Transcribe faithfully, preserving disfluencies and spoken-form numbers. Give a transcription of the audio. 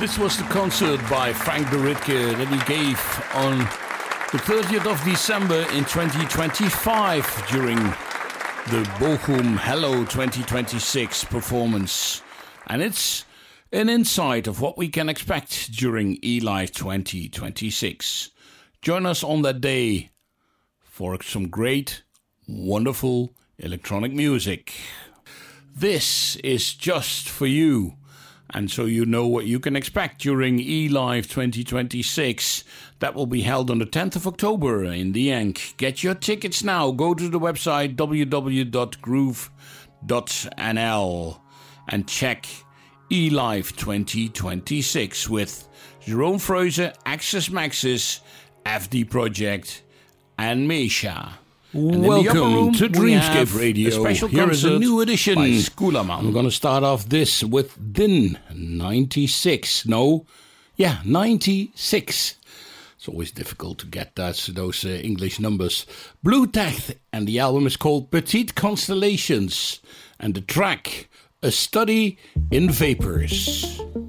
This was the concert by Frank de Ridke that he gave on the thirtieth of December in twenty twenty-five during the Bochum Hello twenty twenty-six performance. And it's an insight of what we can expect during eLive twenty twenty-six. Join us on that day for some great, wonderful electronic music. This is just for you. And so you know what you can expect during eLive twenty twenty-six. That will be held on the tenth of October in the Enk. Get your tickets now. Go to the website w w w dot groove dot n l and check eLive twenty twenty-six with Jerome Freuze, Axis Maxis, F D Project, and Mesha. And welcome room, to Dreamscape Radio. A special Here is a new edition by Skulaman. I'm going to start off this with Din ninety-six. No, yeah, ninety-six. It's always difficult to get that, those uh, English numbers. Blue Tech, and the album is called Petite Constellations. And the track, A Study in Vapors.